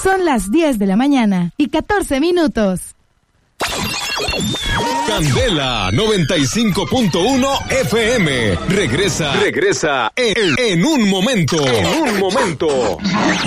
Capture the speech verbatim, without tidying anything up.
Son las diez de la mañana y catorce minutos. Candela noventa y cinco punto uno F M. Regresa, regresa en, en un momento. En un momento.